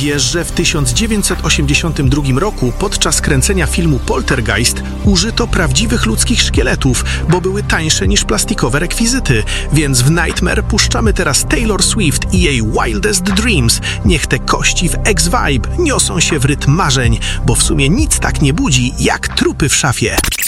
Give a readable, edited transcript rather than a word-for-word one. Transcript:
Wiesz, że w 1982 roku podczas kręcenia filmu Poltergeist użyto prawdziwych ludzkich szkieletów, bo były tańsze niż plastikowe rekwizyty. Więc w Nightmare puszczamy teraz Taylor Swift i jej Wildest Dreams. Niech te kości w X-Vibe niosą się w rytm marzeń, bo w sumie nic tak nie budzi jak trupy w szafie.